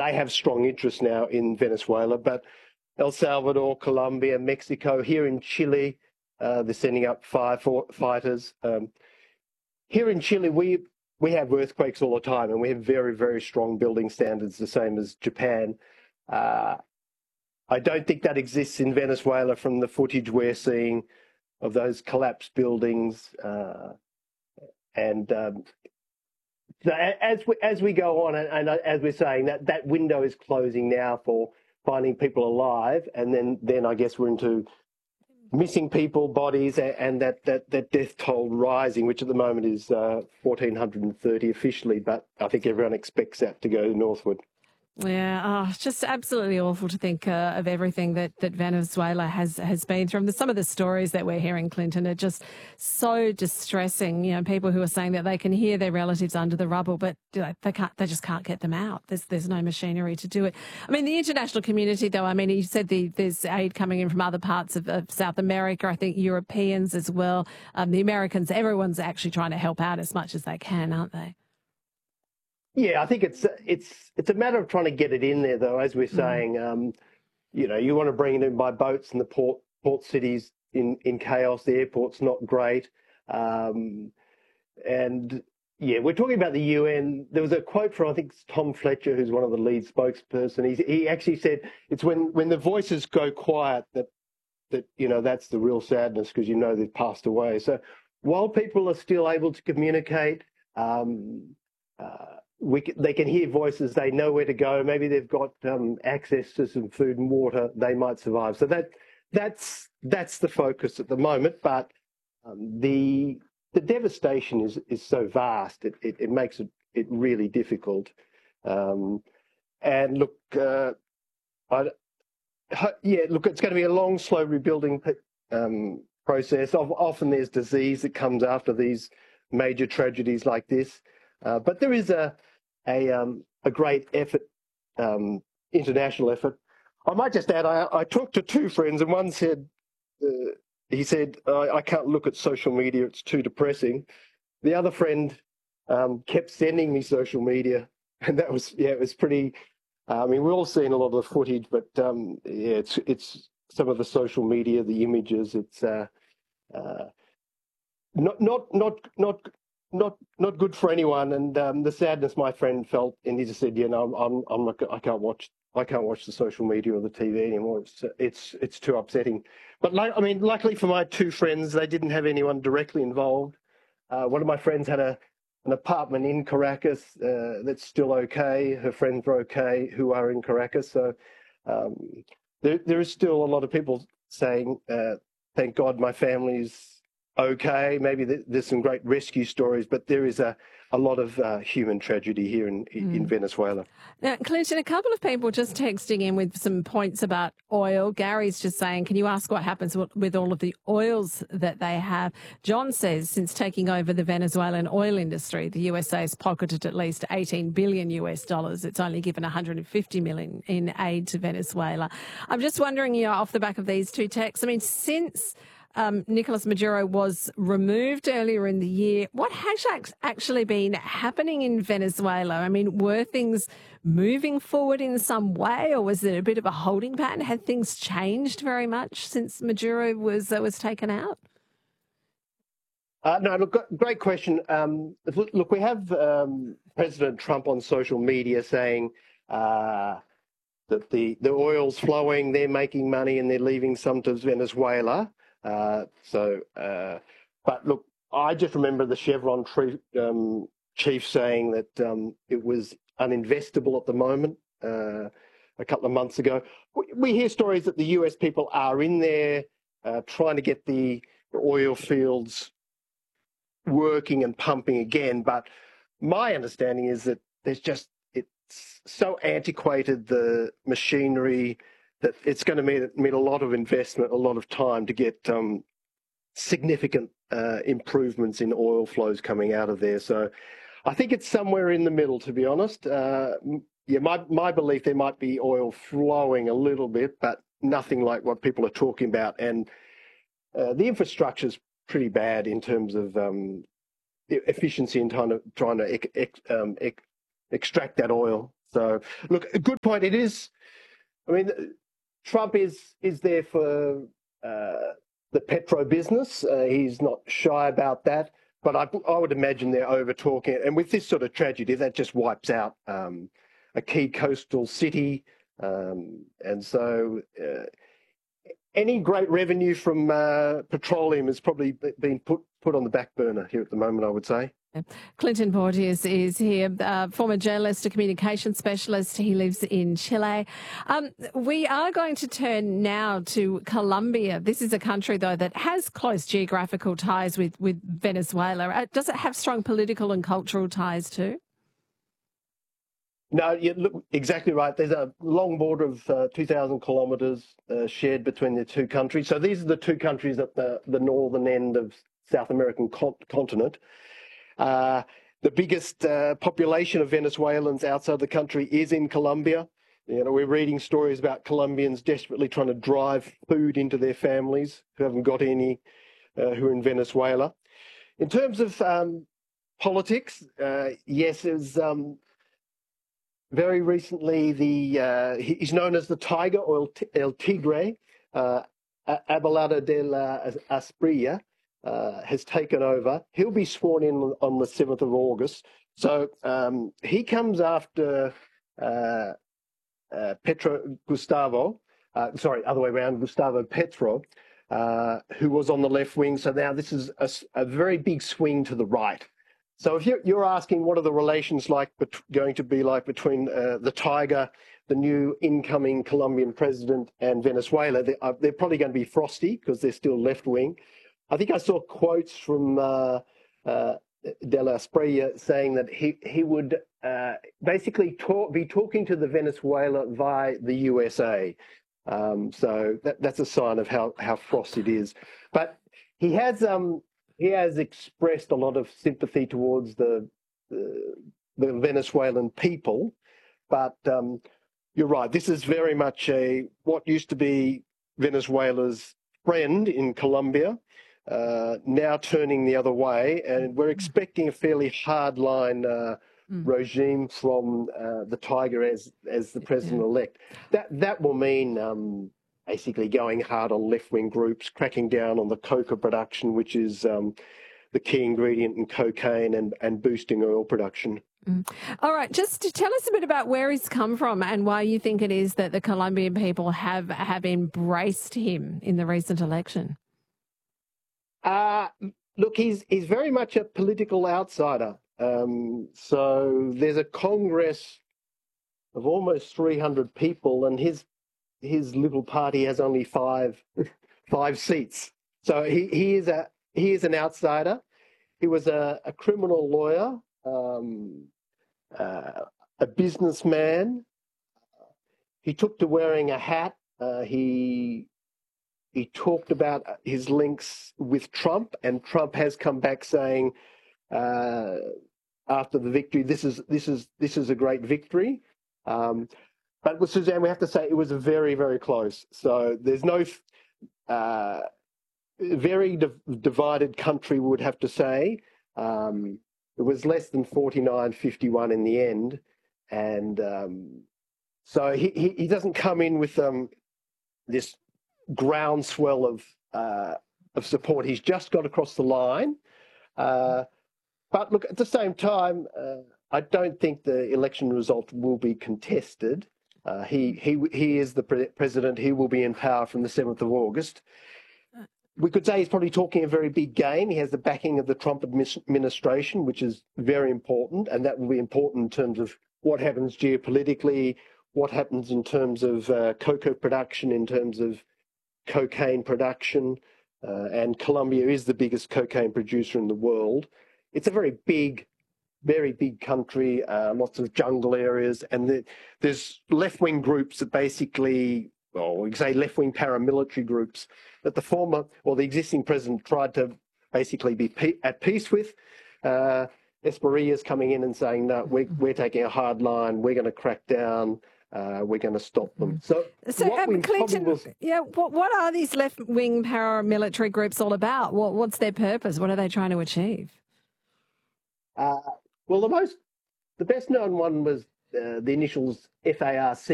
they have strong interest now in Venezuela, but El Salvador, Colombia, Mexico, here in Chile, they're sending up firefighters. Here in Chile, we have earthquakes all the time, and we have very, very strong building standards, the same as Japan. I don't think that exists in Venezuela from the footage we're seeing of those collapsed buildings. As we go on, and as we're saying, that window is closing now for finding people alive, and then I guess we're into missing people, bodies, and that death toll rising, which at the moment is 1,430 officially, but I think everyone expects that to go northward. Yeah, it's just absolutely awful to think of everything that Venezuela has been through. And some of the stories that we're hearing, Clinton, are just so distressing. You know, people who are saying that they can hear their relatives under the rubble, but they just can't get them out. There's no machinery to do it. I mean, the international community, though, I mean, you said there's aid coming in from other parts of South America. I think Europeans as well, the Americans. Everyone's actually trying to help out as much as they can, aren't they? Yeah, I think it's a matter of trying to get it in there, though. As we're saying, you know, you want to bring it in by boats, and the port cities in chaos. The airport's not great, and yeah, we're talking about the UN. There was a quote from, I think it's Tom Fletcher, who's one of the lead spokesperson. He actually said it's when the voices go quiet that you know, that's the real sadness, because you know they've passed away. So while people are still able to communicate. They can hear voices, they know where to go, maybe they've got access to some food and water, they might survive. So that's the focus at the moment, but the devastation is so vast, it makes it really difficult. And look, look, it's going to be a long, slow rebuilding process. Often there's disease that comes after these major tragedies like this. But there is a great effort, international effort. I might just add, I talked to two friends, and one said, he said, I can't look at social media, it's too depressing. The other friend kept sending me social media, and that was, yeah, it was pretty, I mean, we're all seeing a lot of the footage, but yeah, it's some of the social media, the images, it's not good for anyone, and the sadness my friend felt, and he just said, you know, I can't watch the social media or the TV anymore. It's too upsetting. But I mean, luckily for my two friends, they didn't have anyone directly involved. One of my friends had an apartment in Caracas that's still okay. Her friends are okay who are in Caracas. So there is still a lot of people saying, thank God my family's okay. Maybe there's some great rescue stories, but there is a lot of human tragedy here in Venezuela. Now, Clinton, a couple of people just texting in with some points about oil. Gary's just saying, can you ask what happens with all of the oils that they have? John says, since taking over the Venezuelan oil industry, the USA has pocketed at least $18 billion. It's only given $150 million in aid to Venezuela. I'm just wondering, you know, off the back of these two texts, I mean, since Nicolas Maduro was removed earlier in the year, what has actually been happening in Venezuela? I mean, were things moving forward in some way, or was it a bit of a holding pattern? Had things changed very much since Maduro was taken out? No, look, great question. Look, we have President Trump on social media saying that the oil's flowing, they're making money, and they're leaving some to Venezuela. But look, I just remember the Chevron chief saying that it was uninvestable at the moment a couple of months ago. We hear stories that the US people are in there trying to get the oil fields working and pumping again. But my understanding is that it's so antiquated, the machinery, that it's going to mean a lot of investment, a lot of time to get significant improvements in oil flows coming out of there. So I think it's somewhere in the middle, to be honest. Yeah, my belief, there might be oil flowing a little bit, but nothing like what people are talking about. And the infrastructure is pretty bad in terms of efficiency in trying to extract that oil. So, look, a good point. It is. I mean, Trump is there for the petro business. He's not shy about that. But I would imagine they're over talking. And with this sort of tragedy, that just wipes out a key coastal city. And so any great revenue from petroleum has probably been put on the back burner here at the moment, I would say. Clinton Porteous is here, former journalist, a communication specialist. He lives in Chile. We are going to turn now to Colombia. This is a country, though, that has close geographical ties with Venezuela. Does it have strong political and cultural ties too? No, you look exactly right. There's a long border of 2,000 kilometres shared between the two countries. So these are the two countries at the northern end of South American continent. The biggest population of Venezuelans outside the country is in Colombia. You know, we're reading stories about Colombians desperately trying to drive food into their families who haven't got any, who are in Venezuela. In terms of politics, yes, it was very recently he's known as the Tiger or El Tigre, Abelardo de la Espriella. Has taken over. He'll be sworn in on the 7th of August. So he comes after Gustavo Petro, who was on the left wing. So now this is a very big swing to the right. So if you're asking what are the relations going to be like between the Tiger, the new incoming Colombian president, and Venezuela, they're probably going to be frosty because they're still left wing. I think I saw quotes from De La Espriella saying that he would basically be talking to the Venezuela via the USA. So that's a sign of how frosty it is. But he has expressed a lot of sympathy towards the Venezuelan people. But you're right. This is very much what used to be Venezuela's friend in Colombia. Now turning the other way, and we're expecting a fairly hardline regime from the Tiger as the president-elect. That will mean basically going hard on left-wing groups, cracking down on the coca production, which is the key ingredient in cocaine, and boosting oil production. All right, just to tell us a bit about where he's come from and why you think it is that the Colombian people have embraced him in the recent election. Look, he's very much a political outsider. So there's a Congress of almost 300 people, and his little party has only five seats. So he is an outsider. He was a criminal lawyer, a businessman. He took to wearing a hat. He talked about his links with Trump, and Trump has come back saying after the victory, this is a great victory. But with Suzanne, we have to say it was very, very close. So there's no very divided country, we would have to say. It was less than 49-51 in the end, and so he doesn't come in with this groundswell of support. He's just got across the line. But look, at the same time, I don't think the election result will be contested. He is the president. He will be in power from the 7th of August. We could say he's probably talking a very big game. He has the backing of the Trump administration, which is very important, and that will be important in terms of what happens geopolitically, what happens in terms of cocoa production, in terms of cocaine production, and Colombia is the biggest cocaine producer in the world. It's a very big country, lots of jungle areas, and there's left-wing groups that basically, well, we can say left-wing paramilitary groups that the existing president tried to basically be at peace with. Esperilla's coming in and saying, no, we're taking a hard line, we're going to crack down, we're going to stop them. So Clinton, what are these left-wing paramilitary groups all about? What's their purpose? What are they trying to achieve? Well, the best known one was the initials FARC